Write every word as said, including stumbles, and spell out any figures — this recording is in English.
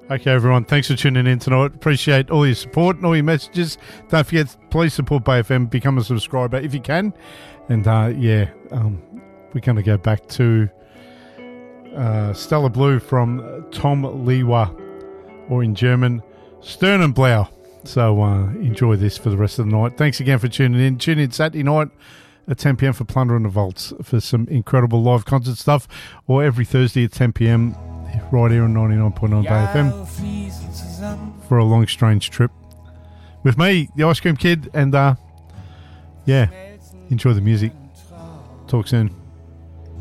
Okay, everyone, thanks for tuning in tonight. Appreciate all your support and all your messages. Don't forget, please support Bay F M. Become a subscriber if you can. And, uh, yeah, um, we're going to go back to uh, Stellar Blue from Tom Lewa, or in German, Sternenblau. So uh, enjoy this for the rest of the night. Thanks again for tuning in. Tune in Saturday night at ten p.m. for Plunder and the Vaults for some incredible live concert stuff, or every Thursday at ten p.m. right here on ninety-nine point nine Bay F M for a long, strange trip with me, the Ice Cream Kid, and uh, yeah, enjoy the music. Talk soon.